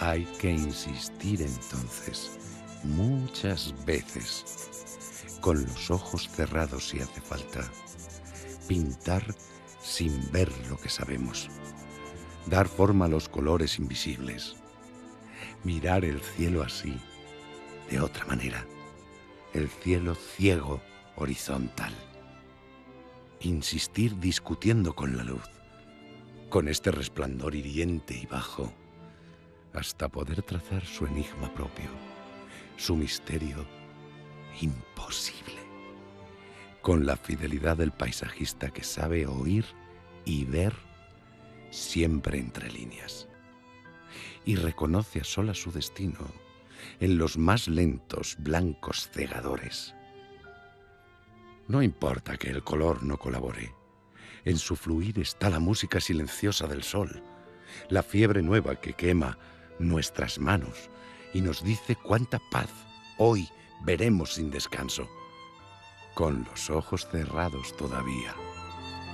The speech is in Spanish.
Hay que insistir entonces, muchas veces, con los ojos cerrados si hace falta, pintar sin ver lo que sabemos, dar forma a los colores invisibles, mirar el cielo así, de otra manera, el cielo ciego, horizontal. Insistir discutiendo con la luz, con este resplandor hiriente y bajo, hasta poder trazar su enigma propio, su misterio imposible, con la fidelidad del paisajista que sabe oír y ver siempre entre líneas, y reconoce a solas su destino en los más lentos blancos cegadores. No importa que el color no colabore, en su fluir está la música silenciosa del sol, la fiebre nueva que quema nuestras manos y nos dice cuánta paz hoy veremos sin descanso, con los ojos cerrados todavía.